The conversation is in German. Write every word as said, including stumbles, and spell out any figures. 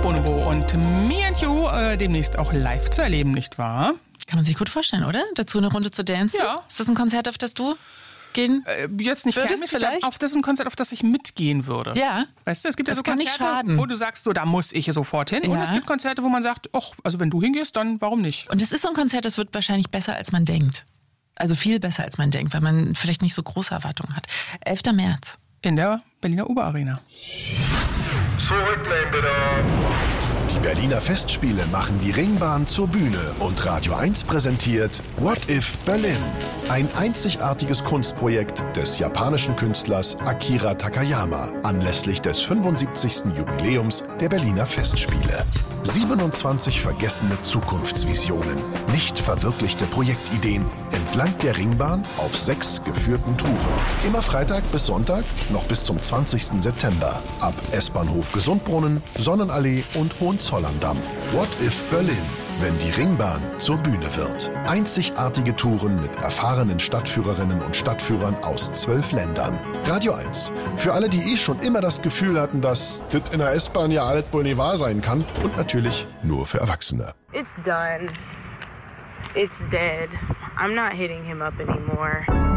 Bonobo und Me and You äh, demnächst auch live zu erleben, nicht wahr? Kann man sich gut vorstellen, oder? Dazu eine Runde zu dancen? Ja. Ist das ein Konzert, auf das du gehen äh, Jetzt nicht würdest gern, vielleicht? Auf das ist ein Konzert, auf das ich mitgehen würde. Ja. Weißt du, es gibt Das ja so kann nicht Konzerte, schaden. wo du sagst, so, da muss ich sofort hin. Ja. Und es gibt Konzerte, wo man sagt, ach, also wenn du hingehst, dann warum nicht? Und es ist so ein Konzert, das wird wahrscheinlich besser, als man denkt. Also viel besser, als man denkt, weil man vielleicht nicht so große Erwartungen hat. elfter März. In der Berliner Oberarena. Zurücklehnen bitte. Die Berliner Festspiele machen die Ringbahn zur Bühne und Radio eins präsentiert What If Berlin? Ein einzigartiges Kunstprojekt des japanischen Künstlers Akira Takayama anlässlich des fünfundsiebzigsten Jubiläums der Berliner Festspiele. siebenundzwanzig vergessene Zukunftsvisionen, nicht verwirklichte Projektideen entlang der Ringbahn auf sechs geführten Touren. Immer Freitag bis Sonntag, noch bis zum zwanzigsten September. Ab S-Bahnhof Gesundbrunnen, Sonnenallee und Hohenzollern-Damm. What if Berlin? Wenn die Ringbahn zur Bühne wird. Einzigartige Touren mit erfahrenen Stadtführerinnen und Stadtführern aus zwölf Ländern. Radio eins. Für alle, die eh schon immer das Gefühl hatten, dass das in der S-Bahn ja alles wohl nicht wahr sein kann. Und natürlich nur für Erwachsene. It's done. It's dead. I'm not hitting him up anymore.